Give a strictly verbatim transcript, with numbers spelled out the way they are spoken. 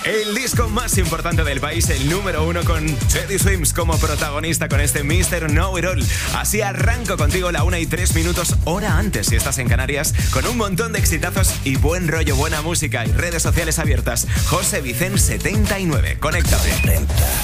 El disco más importante del país, el número uno, con Teddy Swims como protagonista con este míster Know It All. Así arranco contigo la una y tres minutos, hora antes si estás en Canarias, con un montón de exitazos y buen rollo, buena música y redes sociales abiertas. José Vicente setenta y nueve, conéctate.